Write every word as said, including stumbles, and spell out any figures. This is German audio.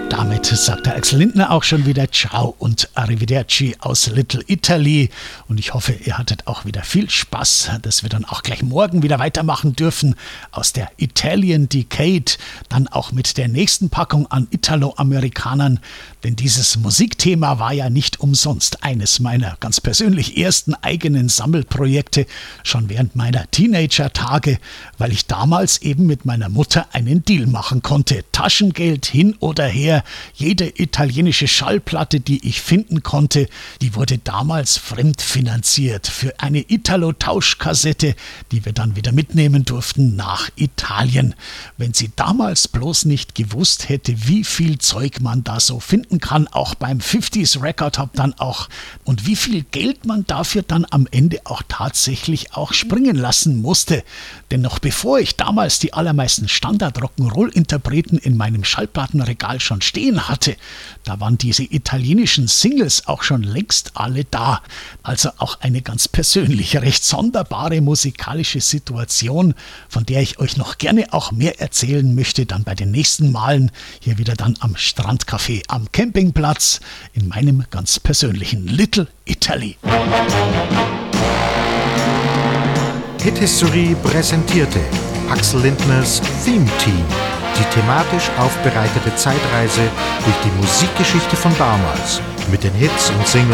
Damit sagt der Axel Lindner auch schon wieder Ciao und Arrivederci aus Little Italy. Und ich hoffe, ihr hattet auch wieder viel Spaß, dass wir dann auch gleich morgen wieder weitermachen dürfen aus der Italian Decade. Dann auch mit der nächsten Packung an Italo-Amerikanern. Denn dieses Musikthema war ja nicht umsonst eines meiner ganz persönlich ersten eigenen Sammelprojekte, schon während meiner Teenager-Tage, weil ich damals eben mit meiner Mutter einen Deal machen konnte. Taschengeld hin oder her. Jede italienische Schallplatte, die ich finden konnte, die wurde damals fremdfinanziert für eine Italo-Tauschkassette, die wir dann wieder mitnehmen durften nach Italien. Wenn sie damals bloß nicht gewusst hätte, wie viel Zeug man da so finden kann, auch beim fünfziger Record Hub dann auch, und wie viel Geld man dafür dann am Ende auch tatsächlich auch springen lassen musste. Denn noch bevor ich damals die allermeisten Standard-Rock'n'Roll-Interpreten in meinem Schallplattenregal schon stehen hatte, da waren diese italienischen Singles auch schon längst alle da. Also auch eine ganz persönliche, recht sonderbare musikalische Situation, von der ich euch noch gerne auch mehr erzählen möchte, dann bei den nächsten Malen hier wieder dann am Strandcafé am Campingplatz in meinem ganz persönlichen Little Italy. Hit History präsentierte Axel Lindners Theme Team. Die thematisch aufbereitete Zeitreise durch die Musikgeschichte von damals mit den Hits und Singles